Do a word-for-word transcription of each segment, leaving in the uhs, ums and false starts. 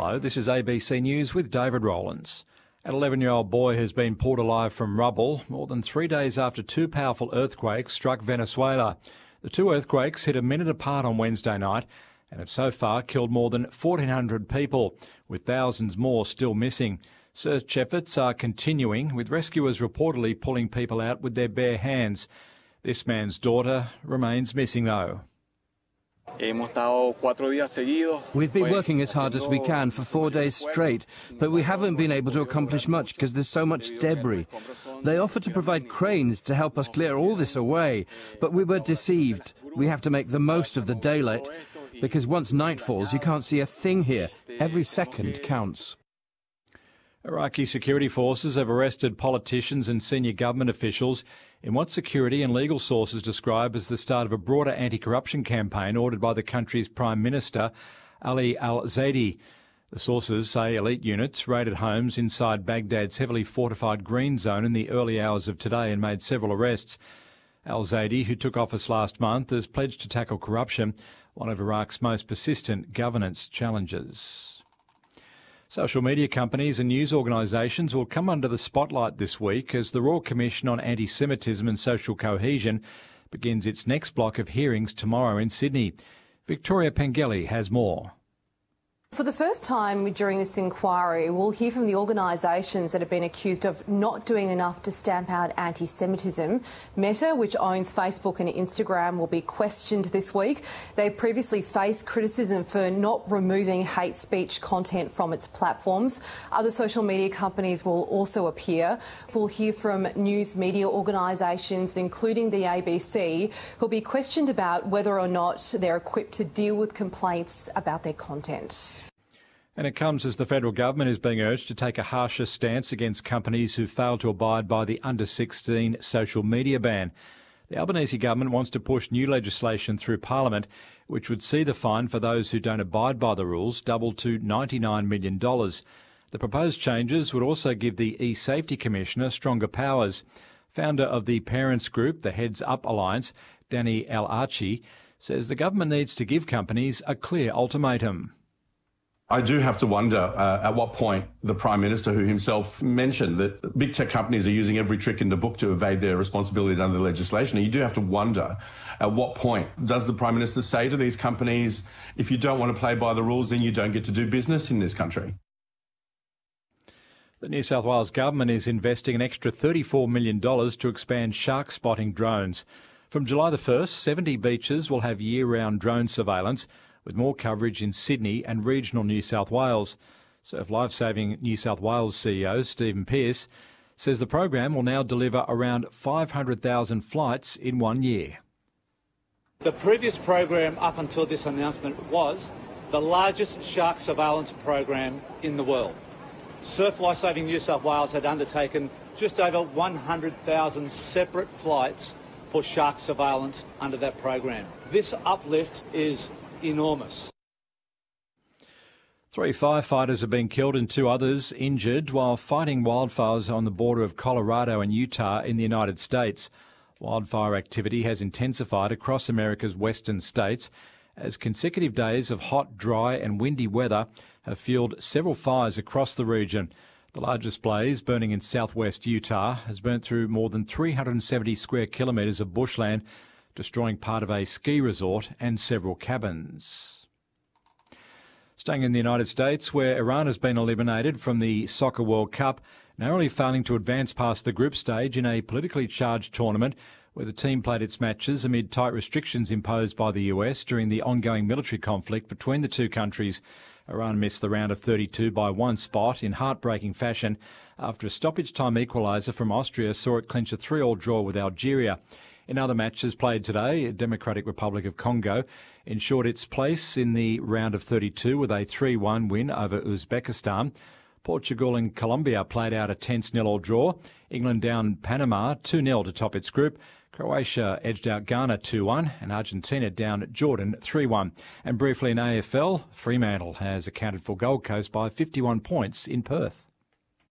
Hello, this is A B C News with David Rowlands. An eleven-year-old boy has been pulled alive from rubble more than three days after two powerful earthquakes struck Venezuela. The two earthquakes hit a minute apart on Wednesday night and have so far killed more than fourteen hundred people, with thousands more still missing. Search efforts are continuing, with rescuers reportedly pulling people out with their bare hands. This man's daughter remains missing, though. We've been working as hard as we can for four days straight, but we haven't been able to accomplish much because there's so much debris. They offered to provide cranes to help us clear all this away, but we were deceived. We have to make the most of the daylight, because once night falls, you can't see a thing here. Every second counts. Iraqi security forces have arrested politicians and senior government officials in what security and legal sources describe as the start of a broader anti-corruption campaign ordered by the country's Prime Minister, Ali al-Zaidi. The sources say elite units raided homes inside Baghdad's heavily fortified green zone in the early hours of today and made several arrests. Al-Zaidi, who took office last month, has pledged to tackle corruption, one of Iraq's most persistent governance challenges. Social media companies and news organisations will come under the spotlight this week as the Royal Commission on Anti-Semitism and Social Cohesion begins its next block of hearings tomorrow in Sydney. Victoria Pengelly has more. For the first time during this inquiry, we'll hear from the organisations that have been accused of not doing enough to stamp out anti-Semitism. Meta, which owns Facebook and Instagram, will be questioned this week. They previously faced criticism for not removing hate speech content from its platforms. Other social media companies will also appear. We'll hear from news media organisations, including the A B C, who'll be questioned about whether or not they're equipped to deal with complaints about their content. And it comes as the federal government is being urged to take a harsher stance against companies who fail to abide by the under sixteen social media ban. The Albanese government wants to push new legislation through Parliament, which would see the fine for those who don't abide by the rules double to ninety-nine million dollars. The proposed changes would also give the e-Safety Commissioner stronger powers. Founder of the parents group, the Heads Up Alliance, Danny El-Archi, says the government needs to give companies a clear ultimatum. I do have to wonder uh, at what point the Prime Minister, who himself mentioned that big tech companies are using every trick in the book to evade their responsibilities under the legislation, and you do have to wonder at what point does the Prime Minister say to these companies, if you don't want to play by the rules, then you don't get to do business in this country. The New South Wales government is investing an extra thirty-four million dollars to expand shark spotting drones. From July the first, seventy beaches will have year-round drone surveillance, with more coverage in Sydney and regional New South Wales. Surf Lifesaving New South Wales C E O Stephen Pearce says the program will now deliver around five hundred thousand flights in one year. The previous program up until this announcement was the largest shark surveillance program in the world. Surf Lifesaving New South Wales had undertaken just over one hundred thousand separate flights for shark surveillance under that program. This uplift is enormous. Three firefighters have been killed and two others injured while fighting wildfires on the border of Colorado and Utah in the United States. Wildfire activity has intensified across America's western states as consecutive days of hot, dry and windy weather have fueled several fires across the region. The largest blaze, burning in southwest Utah, has burnt through more than three hundred seventy square kilometres of bushland, destroying part of a ski resort and several cabins. Staying in the United States, where Iran has been eliminated from the Soccer World Cup, narrowly failing to advance past the group stage in a politically charged tournament where the team played its matches amid tight restrictions imposed by the U S during the ongoing military conflict between the two countries. Iran missed the round of thirty-two by one spot in heartbreaking fashion after a stoppage-time equaliser from Austria saw it clinch a three-all draw with Algeria. In other matches played today, Democratic Republic of Congo ensured its place in the round of thirty-two with a three one win over Uzbekistan. Portugal and Colombia played out a tense nil-all draw. England down Panama two nil to top its group. Croatia edged out Ghana two one and Argentina down Jordan three one. And briefly in A F L, Fremantle has accounted for Gold Coast by fifty-one points in Perth.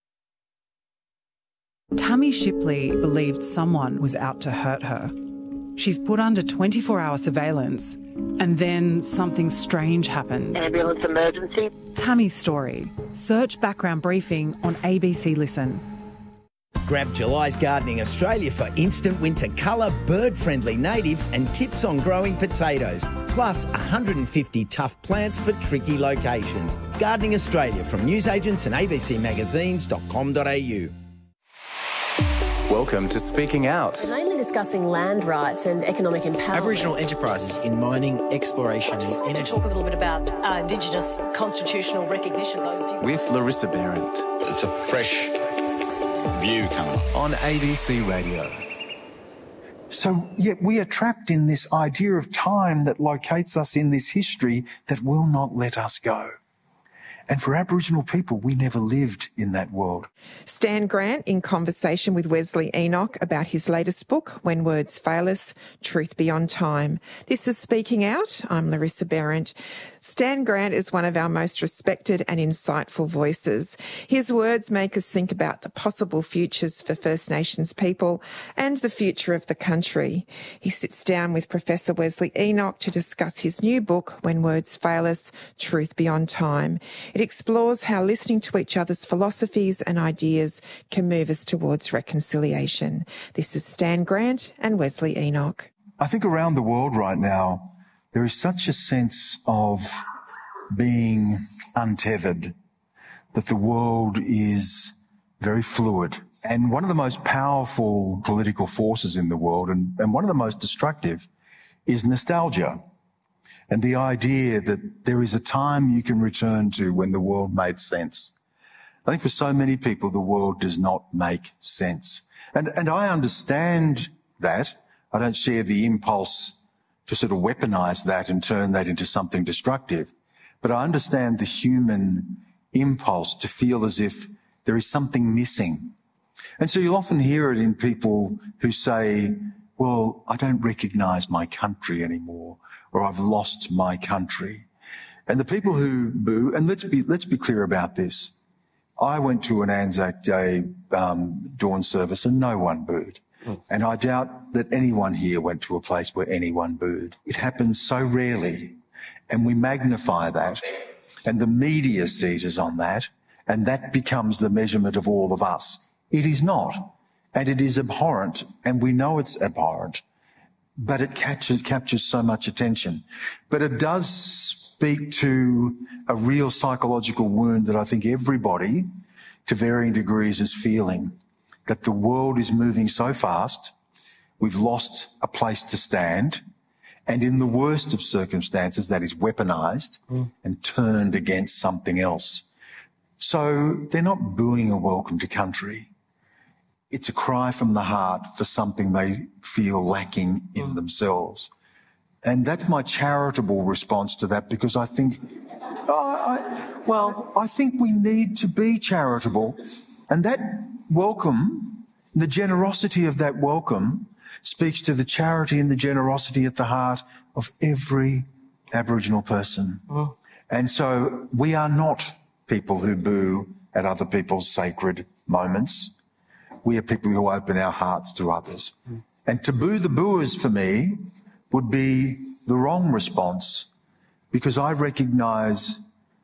Tammy Shipley believed someone was out to hurt her. She's put under twenty-four hour surveillance, and then something strange happens. Ambulance emergency. Tammy's story. Search background briefing on A B C Listen. Grab July's Gardening Australia for instant winter colour, bird-friendly natives and tips on growing potatoes. Plus one hundred fifty tough plants for tricky locations. Gardening Australia from newsagents and a b c magazines dot com dot a u. Welcome to Speaking Out. Mainly discussing land rights and economic empowerment. Aboriginal enterprises in mining, exploration and energy. I just talk a little bit about uh, Indigenous constitutional recognition. Those with Larissa Behrendt. It's a fresh view coming on A B C Radio. So, yet we are trapped in this idea of time that locates us in this history that will not let us go. And for Aboriginal people, we never lived in that world. Stan Grant in conversation with Wesley Enoch about his latest book, When Words Fail Us, Truth Beyond Time. This is Speaking Out. I'm Larissa Behrendt. Stan Grant is one of our most respected and insightful voices. His words make us think about the possible futures for First Nations people and the future of the country. He sits down with Professor Wesley Enoch to discuss his new book, When Words Fail Us, Truth Beyond Time. It explores how listening to each other's philosophies and ideas can move us towards reconciliation. This is Stan Grant and Wesley Enoch. I think around the world right now, there is such a sense of being untethered, that the world is very fluid. And one of the most powerful political forces in the world, and, and one of the most destructive, is nostalgia. And the idea that there is a time you can return to when the world made sense. I think for so many people, the world does not make sense. And, and I understand that. I don't share the impulse to sort of weaponize that and turn that into something destructive. But I understand the human impulse to feel as if there is something missing. And so you'll often hear it in people who say, well, I don't recognize my country anymore, or I've lost my country. And the people who boo, and let's be, let's be clear about this. I went to an Anzac Day um, dawn service and no one booed. Mm. And I doubt that anyone here went to a place where anyone booed. It happens so rarely, and we magnify that, and the media seizes on that, and that becomes the measurement of all of us. It is not, and it is abhorrent, and we know it's abhorrent, but it captures, captures so much attention. But it does speak to a real psychological wound that I think everybody, to varying degrees, is feeling, that the world is moving so fast, we've lost a place to stand, and in the worst of circumstances, that is weaponized mm. and turned against something else. So they're not booing a welcome to country. It's a cry from the heart for something they feel lacking in mm. themselves. And that's my charitable response to that, because I think, oh, I, well, I think we need to be charitable. And that welcome, the generosity of that welcome, speaks to the charity and the generosity at the heart of every Aboriginal person. Mm. And so we are not people who boo at other people's sacred moments. We are people who open our hearts to others. Mm. And to boo the booers, for me, would be the wrong response, because I recognise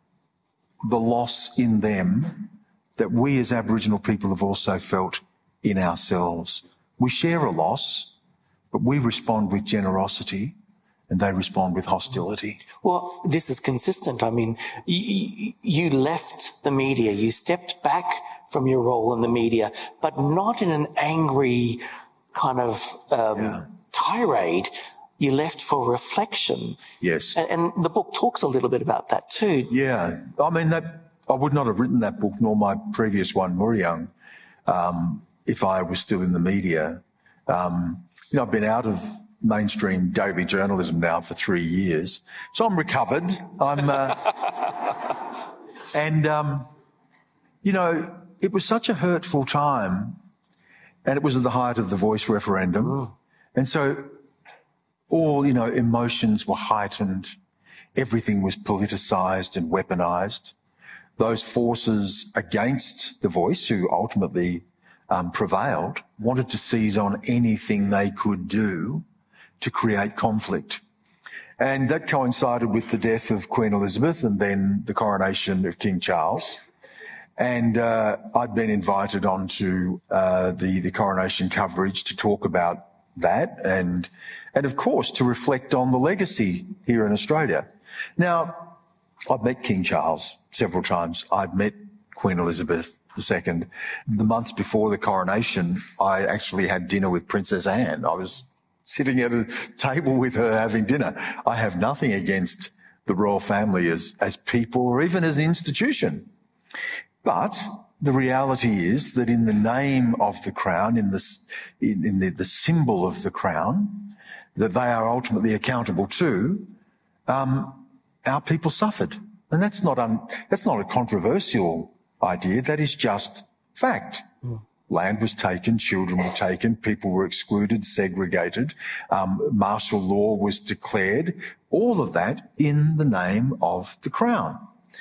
the loss in them that we as Aboriginal people have also felt in ourselves. We share a loss, but we respond with generosity and they respond with hostility. Well, this is consistent. I mean, you, you left the media, you stepped back from your role in the media, but not in an angry kind of um, yeah. tirade. You left for reflection. Yes. And, and the book talks a little bit about that too. Yeah. I mean, that I would not have written that book, nor my previous one, Muriang, um, if I was still in the media. Um, you know, I've been out of mainstream daily journalism now for three years, so I'm recovered. I'm, uh, and, um, you know, it was such a hurtful time, and it was at the height of the Voice referendum. Oh. And so all, you know, emotions were heightened. Everything was politicised and weaponised. Those forces against the Voice, who ultimately um, prevailed, wanted to seize on anything they could do to create conflict. And that coincided with the death of Queen Elizabeth and then the coronation of King Charles. And uh, I'd been invited onto uh, the, the coronation coverage to talk about that and, and, of course, to reflect on the legacy here in Australia. Now, I've met King Charles several times. I've met Queen Elizabeth the Second. The months before the coronation, I actually had dinner with Princess Anne. I was sitting at a table with her having dinner. I have nothing against the royal family as, as people or even as an institution. But the reality is that in the name of the crown, in, this, in, in the, the symbol of the crown, that they are ultimately accountable to, um, our people suffered. And that's not, un, that's not a controversial idea. That is just fact. Mm. Land was taken, children were taken, people were excluded, segregated, um, martial law was declared, all of that in the name of the crown.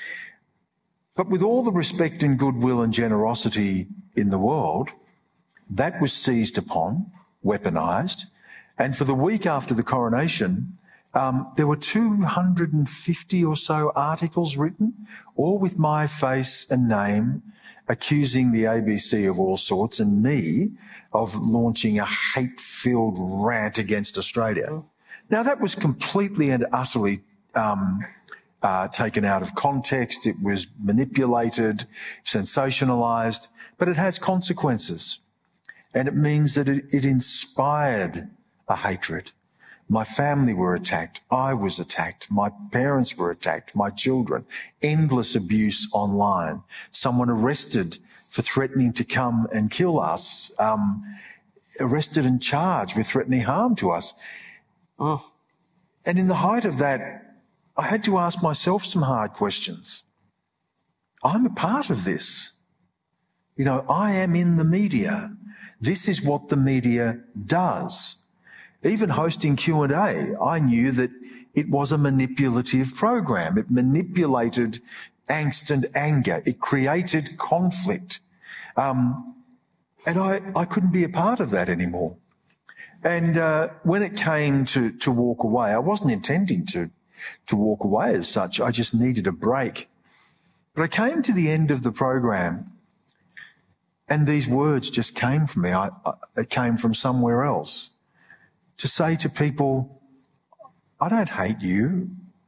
But with all the respect and goodwill and generosity in the world, that was seized upon, weaponised, and for the week after the coronation, um, there were two hundred fifty or so articles written, all with my face and name, accusing the A B C of all sorts and me of launching a hate-filled rant against Australia. Now, that was completely and utterly um, uh, taken out of context. It was manipulated, sensationalised, but it has consequences. And it means that it, it inspired a hatred. My family were attacked. I was attacked. My parents were attacked. My children. Endless abuse online. Someone arrested for threatening to come and kill us. Um, arrested and charged with threatening harm to us. Oh. And in the height of that, I had to ask myself some hard questions. I'm a part of this. You know, I am in the media. This is what the media does. Even hosting Q and A, I knew that it was a manipulative program. It manipulated angst and anger. It created conflict. Um, and I, I couldn't be a part of that anymore. And uh, when it came to, to walk away, I wasn't intending to, to walk away as such. I just needed a break. But I came to the end of the program and these words just came from me. I, I, it came from somewhere else. To say to people, I don't hate you.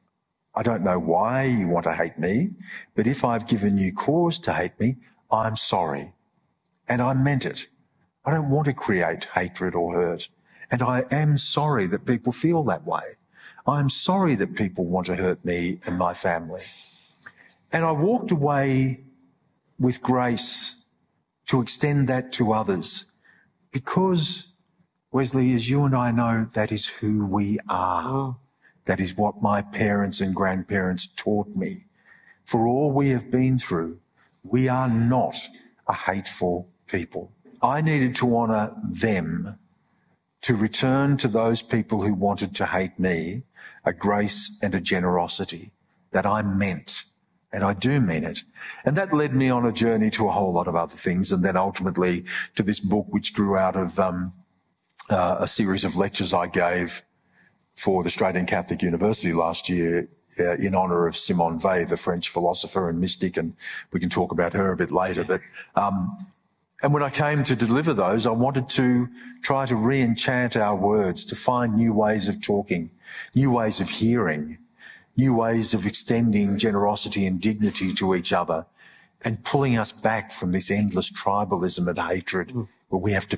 I don't know why you want to hate me, but if I've given you cause to hate me, I'm sorry. And I meant it. I don't want to create hatred or hurt. And I am sorry that people feel that way. I'm sorry that people want to hurt me and my family. And I walked away with grace to extend that to others because, Wesley, as you and I know, that is who we are. Oh. That is what my parents and grandparents taught me. For all we have been through, we are not a hateful people. I needed to honour them, to return to those people who wanted to hate me a grace and a generosity that I meant, and I do mean it. And that led me on a journey to a whole lot of other things, and then ultimately to this book which grew out of um, uh, a series of lectures I gave for the Australian Catholic University last year uh, in honour of Simone Weil, the French philosopher and mystic, and we can talk about her a bit later. But um, and when I came to deliver those, I wanted to try to re-enchant our words, to find new ways of talking, new ways of hearing, new ways of extending generosity and dignity to each other and pulling us back from this endless tribalism and hatred mm. where we have to